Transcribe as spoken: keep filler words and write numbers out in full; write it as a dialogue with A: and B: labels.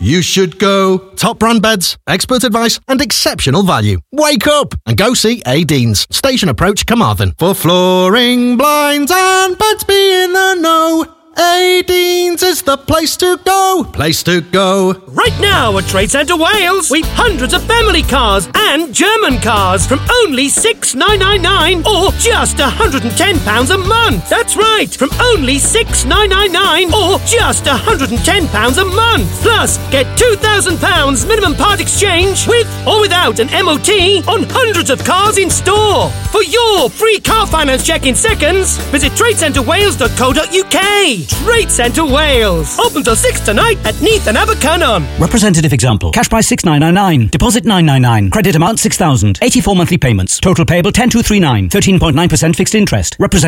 A: you should go. Top brand beds, expert advice and exceptional value. Wake up and go see A. Deans, Station Approach, Carmarthen. For flooring, blinds and beds, be in the know. A. Deans is the place to go. Place to go.
B: Right now at Trade Centre Wales, we've hundreds of family cars and German cars from only six thousand nine hundred ninety-nine pounds or just one hundred ten pounds a month. That's right, from only six thousand nine hundred ninety-nine pounds or just one hundred ten pounds a month. Plus, get two thousand pounds minimum part exchange with or without an M O T on hundreds of cars in store. For your free car finance check in seconds, visit trade centre wales dot co dot uk. Trade Centre Wales. Open till six tonight at Neath and Abercynon.
C: Representative example. Cash price six thousand nine hundred ninety-nine. Deposit nine hundred ninety-nine. Credit amount six thousand. eighty-four monthly payments. Total payable ten thousand two hundred thirty-nine. thirteen point nine percent fixed interest. Representative